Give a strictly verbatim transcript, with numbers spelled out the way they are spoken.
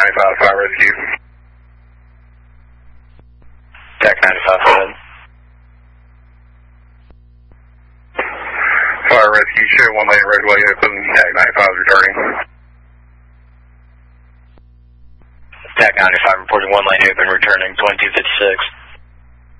ninety-five, Fire Rescue. T A C ninety-five, go ahead. Fire Rescue, show one lane roadway open, T A C ninety-five is returning. T A C ninety-five reporting one lane open, returning twenty-two fifty-six.